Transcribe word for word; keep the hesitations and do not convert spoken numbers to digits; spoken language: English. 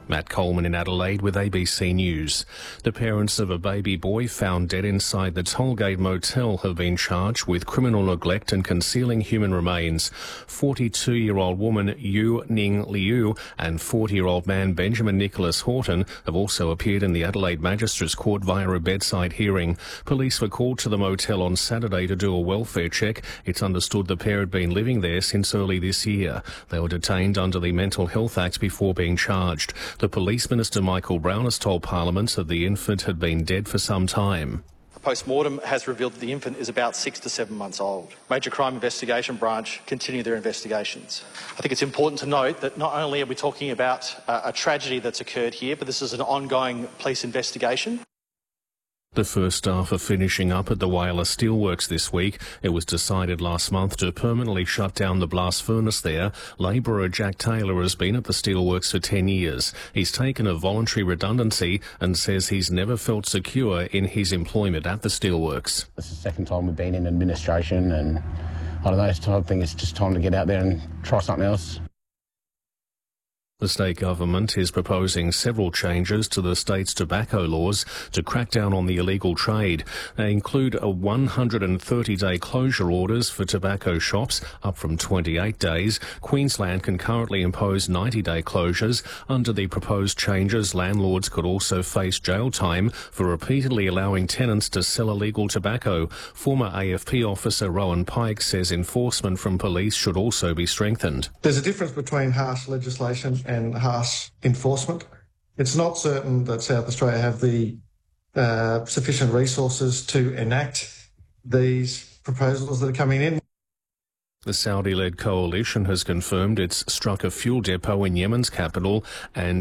Matt Coleman in Adelaide with A B C News. The parents of a baby boy found dead inside the Tollgate Motel have been charged with criminal neglect and concealing human remains. forty-two-year-old woman Yu Ning Liu and forty-year-old man Benjamin Nicholas Horton have also appeared in the Adelaide Magistrates Court via a bedside hearing. Police were called to the motel on Saturday to do a welfare check. It's understood the pair had been living there since early this year. They were detained under the Mental Health Act before being charged. The Police Minister Michael Brown has told Parliament that the infant had been dead for some time. A post-mortem has revealed that the infant is about six to seven months old. Major Crime Investigation Branch continue their investigations. I think it's important to note that not only are we talking about uh, a tragedy that's occurred here, but this is an ongoing police investigation. The first staff are finishing up at the Whyalla Steelworks this week. It was decided last month to permanently shut down the blast furnace there. Labourer Jack Taylor has been at the steelworks for ten years. He's taken a voluntary redundancy and says he's never felt secure in his employment at the steelworks. It's the second time we've been in administration, and I don't know, I think it's just time to get out there and try something else. The state government is proposing several changes to the state's tobacco laws to crack down on the illegal trade. They include a one hundred thirty day closure orders for tobacco shops, up from twenty-eight days. Queensland can currently impose ninety day closures. Under the proposed changes, landlords could also face jail time for repeatedly allowing tenants to sell illegal tobacco. Former A F P officer Rowan Pike says enforcement from police should also be strengthened. There's a difference between harsh legislation and harsh enforcement. It's not certain that South Australia have the uh, sufficient resources to enact these proposals that are coming in. The Saudi-led coalition has confirmed it's struck a fuel depot in Yemen's capital and